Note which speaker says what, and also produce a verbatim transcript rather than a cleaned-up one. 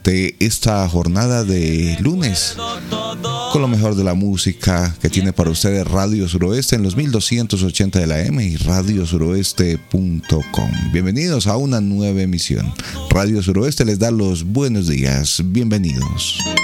Speaker 1: de esta jornada de lunes con lo mejor de la música que tiene para ustedes Radio Suroeste en los mil doscientos ochenta de la M y radio suroeste punto com. Bienvenidos a una nueva emisión. Radio Suroeste les da los buenos días. Bienvenidos.